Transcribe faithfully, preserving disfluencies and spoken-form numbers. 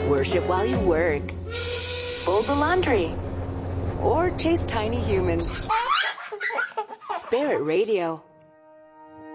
Worship while you work. Fold the laundry. Or chase tiny humans. Spirit Radio.